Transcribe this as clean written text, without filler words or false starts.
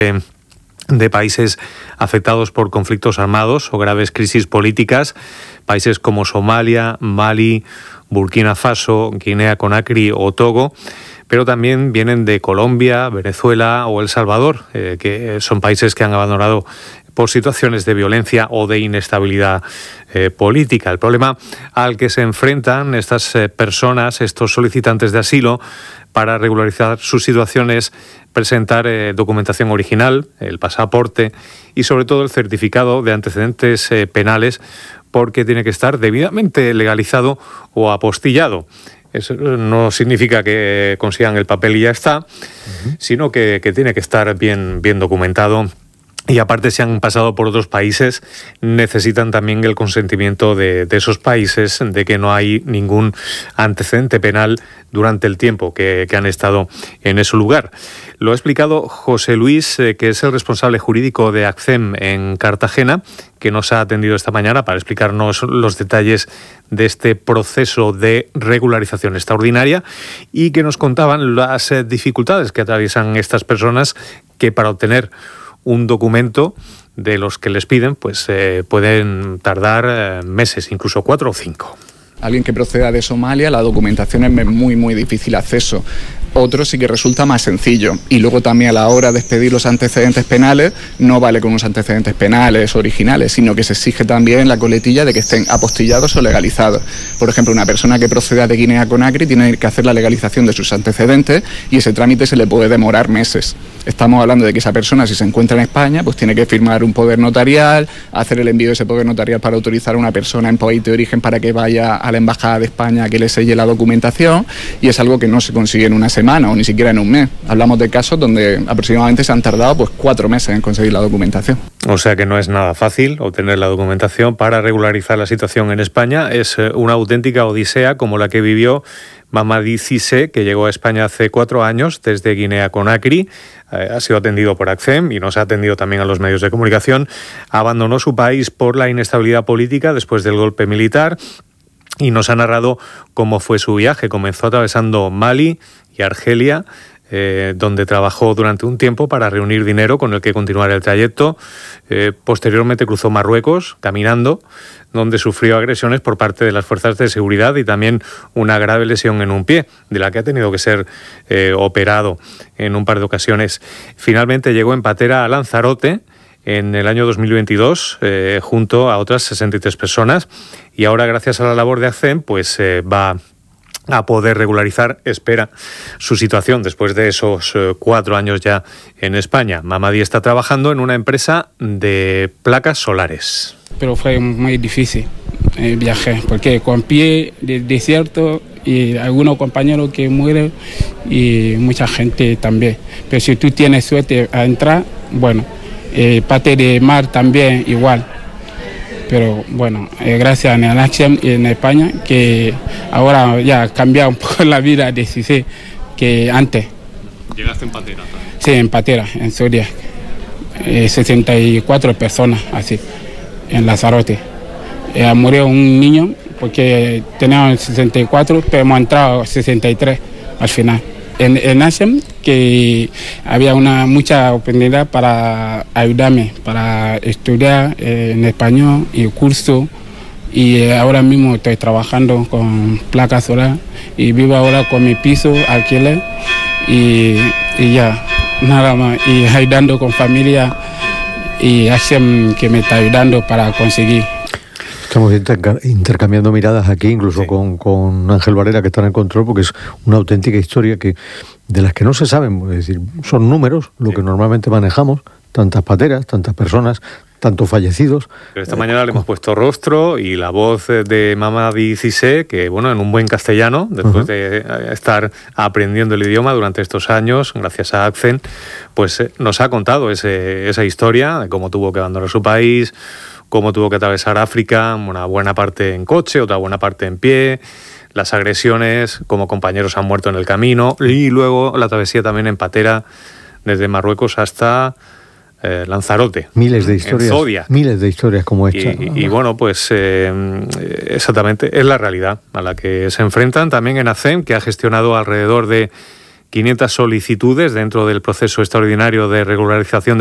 de países afectados por conflictos armados o graves crisis políticas, países como Somalia, Mali, Burkina Faso, Guinea-Conakry o Togo, pero también vienen de Colombia, Venezuela o El Salvador, que son países que han abandonado por situaciones de violencia o de inestabilidad política. El problema al que se enfrentan estas personas, estos solicitantes de asilo, para regularizar sus situaciones, presentar documentación original, el pasaporte y sobre todo el certificado de antecedentes penales, porque tiene que estar debidamente legalizado o apostillado. Eso no significa que consigan el papel y ya está, sino que tiene que estar bien documentado. Y aparte, si han pasado por otros países, necesitan también el consentimiento de esos países de que no hay ningún antecedente penal durante el tiempo que han estado en ese lugar. Lo ha explicado José Luis, que es el responsable jurídico de ACCEM en Cartagena, que nos ha atendido esta mañana para explicarnos los detalles de este proceso de regularización extraordinaria y que nos contaban las dificultades que atraviesan estas personas que para obtener un documento de los que les piden, pues pueden tardar meses, incluso 4 o 5. Alguien que proceda de Somalia, la documentación es muy difícil acceso. Otro sí que resulta más sencillo. Y luego también a la hora de expedir los antecedentes penales, no vale con unos antecedentes penales originales, sino que se exige también la coletilla de que estén apostillados o legalizados. Por ejemplo, una persona que proceda de Guinea-Conakry tiene que hacer la legalización de sus antecedentes y ese trámite se le puede demorar meses. Estamos hablando de que esa persona, si se encuentra en España, pues tiene que firmar un poder notarial, hacer el envío de ese poder notarial para autorizar a una persona en país de origen para que vaya a la Embajada de España a que le selle la documentación, y es algo que no se consigue en una semana o ni siquiera en un mes. Hablamos de casos donde aproximadamente se han tardado 4 meses en conseguir la documentación. O sea que no es nada fácil obtener la documentación para regularizar la situación en España. Es una auténtica odisea como la que vivió Mamadi Cissé, que llegó a España hace 4 años desde Guinea-Conakry. Ha sido atendido por ACCEM y nos ha atendido también a los medios de comunicación. Abandonó su país por la inestabilidad política después del golpe militar y nos ha narrado cómo fue su viaje. Comenzó atravesando Mali y Argelia, donde trabajó durante un tiempo para reunir dinero con el que continuar el trayecto. Posteriormente cruzó Marruecos caminando, donde sufrió agresiones por parte de las fuerzas de seguridad y también una grave lesión en un pie, de la que ha tenido que ser operado en un par de ocasiones. Finalmente llegó en patera a Lanzarote en el año 2022, junto a otras 63 personas, y ahora, gracias a la labor de ACCEM, pues va a poder regularizar, espera, su situación después de esos 4 años ya en España. Mamadi está trabajando en una empresa de placas solares. Pero fue muy difícil el viaje, porque con pie de desierto y algunos compañeros que mueren y mucha gente también. Pero si tú tienes suerte a entrar, bueno, parte de mar también igual. Pero bueno, gracias a ACCEM en España, que ahora ya ha cambiado un poco la vida de Cissé que antes. ¿Llegaste en patera? Sí, en patera, en Soria. 64 personas, así, en Lanzarote. Murió un niño, porque teníamos 64, pero hemos entrado 63 al final. En ACCEM, que había mucha oportunidad para ayudarme, para estudiar en español y curso, y ahora mismo estoy trabajando con placas solares y vivo ahora con mi piso, alquiler, y ya, nada más, y ayudando con familia, y ACCEM que me está ayudando para conseguir. Estamos intercambiando miradas aquí, incluso sí, con Ángel Varela, que está en el control, porque es una auténtica historia de las que no se saben. Es decir, son números, lo que normalmente manejamos, tantas pateras, tantas personas, tantos fallecidos. Pero esta mañana le hemos puesto rostro y la voz de Mamadi Cissé, que bueno, en un buen castellano, después de estar aprendiendo el idioma durante estos años, gracias a ACCEM, pues nos ha contado esa historia de cómo tuvo que abandonar su país, cómo tuvo que atravesar África, una buena parte en coche, otra buena parte en pie, las agresiones, cómo compañeros han muerto en el camino, y luego la travesía también en patera desde Marruecos hasta Lanzarote. Miles de historias. En Zodia. Miles de historias como esta. Y bueno, pues exactamente es la realidad a la que se enfrentan también en ACCEM, que ha gestionado alrededor de 500 solicitudes dentro del proceso extraordinario de regularización